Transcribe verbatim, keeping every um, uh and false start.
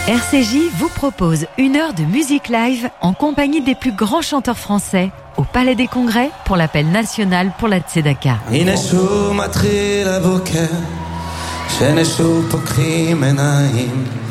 R C J vous propose une heure de musique live en compagnie des plus grands chanteurs français au Palais des Congrès pour l'appel national pour la Tzedaka. הנה שוב מתחיל הבוקר, שנשוב פוקחים עיניים